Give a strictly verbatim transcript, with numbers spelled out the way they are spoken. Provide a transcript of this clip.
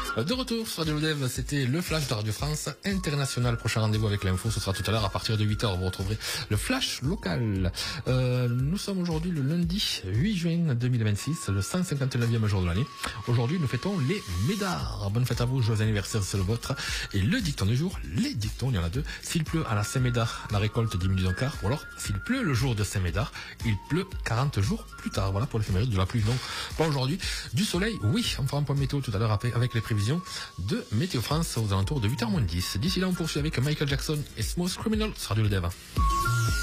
De retour sur Radio Dev, c'était le flash de Radio France International. Prochain rendez-vous avec l'info, ce sera tout à l'heure à partir de huit heures. Vous retrouverez le flash local. Euh, nous sommes aujourd'hui le lundi huit juin deux mille vingt-six, le cent cinquante-neuvième jour de l'année. Aujourd'hui, nous fêtons les Médards. Bonne fête à vous, joyeux anniversaire, c'est le vôtre. Et le dicton du jour, les dictons, il y en a deux. S'il pleut à la Saint-Médard, la récolte diminue d'un quart. Ou alors, s'il pleut le jour de Saint-Médard, il pleut quarante jours plus tard. Voilà pour l'éphéméride de la pluie. Donc, pas aujourd'hui. Du soleil, oui, on fera un point météo tout à l'heure avec les prévisions de Météo France aux alentours de huit heures moins dix. D'ici là, on poursuit avec Michael Jackson et Smooth Criminal sur Radio Le Dev.